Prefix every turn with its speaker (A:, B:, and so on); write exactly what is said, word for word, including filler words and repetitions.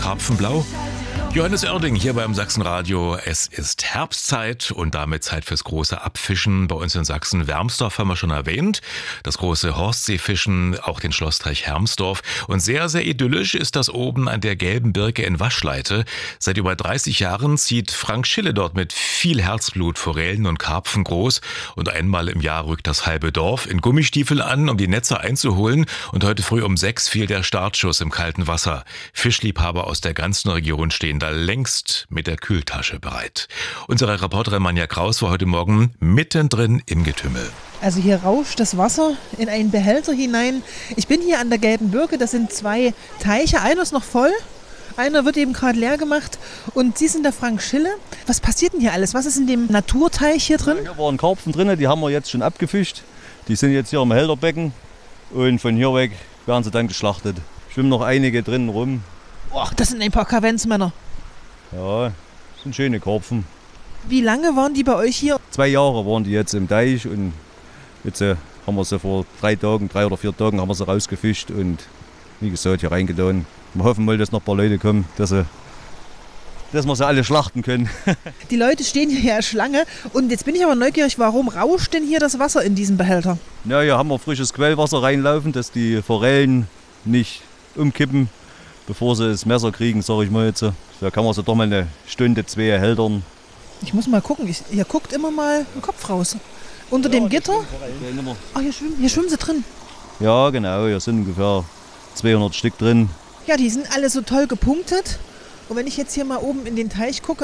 A: Karpfenblau? Johannes Oerding hier beim Sachsenradio. Es ist Herbstzeit und damit Zeit fürs große Abfischen. Bei uns in Sachsen, Wermsdorf haben wir schon erwähnt. Das große Horstseefischen, auch den Schlossteich Hermsdorf. Und sehr, sehr idyllisch ist das oben an der Gelben Birke in Waschleite. Seit über dreißig Jahren zieht Frank Schille dort mit viel Herzblut Forellen und Karpfen groß. Und einmal im Jahr rückt das halbe Dorf in Gummistiefeln an, um die Netze einzuholen. Und heute früh um sechs fiel der Startschuss im kalten Wasser. Fischliebhaber aus der ganzen Region stehen da längst mit der Kühltasche bereit. Unsere Reporterin Manja Kraus war heute Morgen mittendrin im Getümmel.
B: Also hier rauscht das Wasser in einen Behälter hinein. Ich bin hier an der Gelben Birke, das sind zwei Teiche. Einer ist noch voll, einer wird eben gerade leer gemacht. Und Sie sind der Frank Schille. Was passiert denn hier alles? Was ist in dem Naturteich hier drin?
C: Ja, hier waren Karpfen drin, die haben wir jetzt schon abgefischt. Die sind jetzt hier im Hälterbecken und von hier weg werden sie dann geschlachtet. Schwimmen noch einige drinnen rum.
B: Boah, das sind ein paar Kavenzmänner.
C: Ja, das sind schöne Karpfen.
B: Wie lange waren die bei euch hier?
C: Zwei Jahre waren die jetzt im Teich und jetzt äh, haben wir sie vor drei Tagen, drei oder vier Tagen haben wir sie rausgefischt und wie gesagt hier reingetan. Wir hoffen mal, dass noch ein paar Leute kommen, dass, sie, dass wir sie alle schlachten können.
B: Die Leute stehen hier ja Schlange und jetzt bin ich aber neugierig, warum rauscht denn hier das Wasser in diesem Behälter?
C: Ja, hier haben wir frisches Quellwasser reinlaufen, dass die Forellen nicht umkippen, bevor sie das Messer kriegen, sage ich mal jetzt. Da kann man so doch mal eine Stunde, zwei hältern.
B: Ich muss mal gucken, ich, hier guckt immer mal ein Kopf raus. Unter ja, dem Gitter? Ach, hier schwimmen, hier schwimmen sie drin.
C: Ja, genau, hier sind ungefähr zweihundert Stück drin.
B: Ja, die sind alle so toll gepunktet. Und wenn ich jetzt hier mal oben in den Teich gucke,